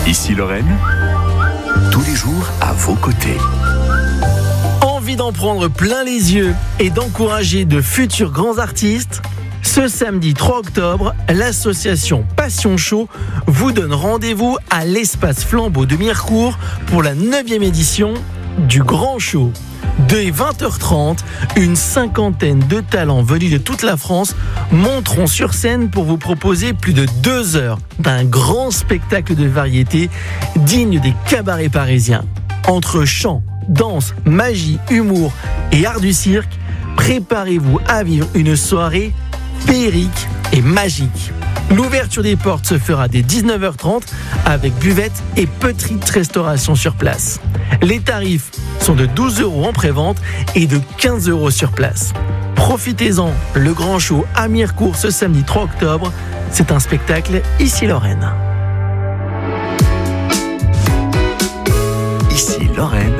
Ici Lorraine, tous les jours à vos côtés. Envie d'en prendre plein les yeux et d'encourager de futurs grands artistes ? Ce samedi 3 octobre, l'association Passion Show vous donne rendez-vous à l'espace Flambeau de Mirecourt pour la 9e édition du Grand Show. Dès 20h30, une cinquantaine de talents venus de toute la France monteront sur scène pour vous proposer plus de 2 heures d'un grand spectacle de variété digne des cabarets parisiens. Entre chant, danse, magie, humour et art du cirque, préparez-vous à vivre une soirée féerique et magique. L'ouverture des portes se fera dès 19h30 avec buvette et petite restauration sur place. Les tarifs sont de 12 € en pré-vente et de 15 € sur place. Profitez-en, le Grand Show à Mirecourt ce samedi 3 octobre. C'est un spectacle Ici Lorraine. Ici Lorraine.